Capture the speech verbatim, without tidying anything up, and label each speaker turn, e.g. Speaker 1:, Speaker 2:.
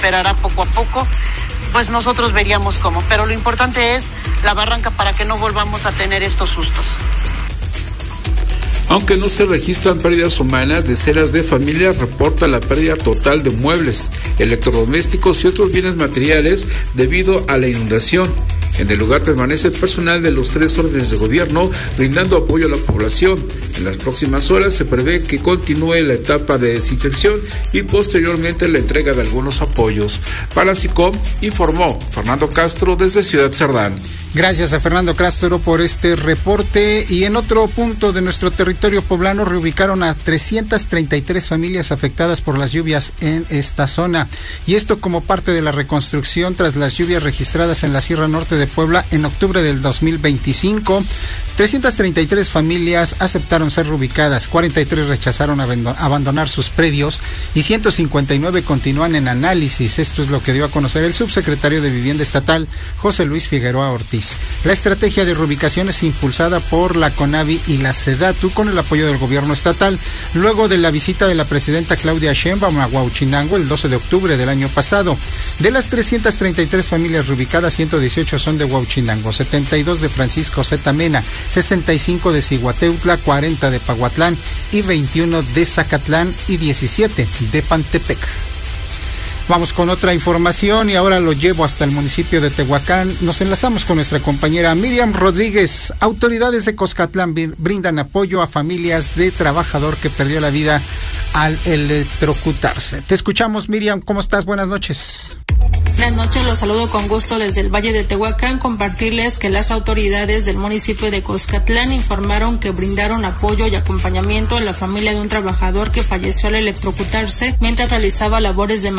Speaker 1: recuperará poco a poco, pues nosotros veríamos cómo. Pero lo importante es la barranca para que no volvamos a tener estos sustos.
Speaker 2: Aunque no se registran pérdidas humanas, decenas de familias reportan la pérdida total de muebles, electrodomésticos y otros bienes materiales debido a la inundación. En el lugar permanece el personal de los tres órdenes de gobierno brindando apoyo a la población. En las próximas horas se prevé que continúe la etapa de desinfección y posteriormente la entrega de algunos apoyos. Para SICOM informó Fernando Castro desde Ciudad Cerdán.
Speaker 3: Gracias a Fernando Castro por este reporte. Y en otro punto de nuestro territorio poblano reubicaron a trescientas treinta y tres familias afectadas por las lluvias en esta zona. Y esto como parte de la reconstrucción tras las lluvias registradas en la Sierra Norte de Puebla en octubre del dos mil veinticinco. trescientas treinta y tres familias aceptaron ser reubicadas, cuarenta y tres rechazaron abandonar sus predios y ciento cincuenta y nueve continúan en análisis. Esto es lo que dio a conocer el subsecretario de Vivienda Estatal, José Luis Figueroa Ortiz. La estrategia de reubicación es impulsada por la CONAVI y la SEDATU con el apoyo del gobierno estatal, luego de la visita de la presidenta Claudia Sheinbaum a Huauchinango el doce de octubre del año pasado. De las trescientas treinta y tres familias reubicadas, ciento dieciocho son de Huauchinango, setenta y dos de Francisco Zeta Mena, sesenta y cinco de Cihuateutla, cuarenta de Pahuatlán y veintiuno de Zacatlán y diecisiete de Pantepec. Vamos con otra información y ahora lo llevo hasta el municipio de Tehuacán. Nos enlazamos con nuestra compañera Miriam Rodríguez. Autoridades de Coscatlán brindan apoyo a familias de trabajador que perdió la vida al electrocutarse. Te escuchamos, Miriam. ¿Cómo estás? Buenas noches.
Speaker 4: Buenas noches, los saludo con gusto desde el Valle de Tehuacán. Compartirles que las autoridades del municipio de Coscatlán informaron que brindaron apoyo y acompañamiento a la familia de un trabajador que falleció al electrocutarse mientras realizaba labores de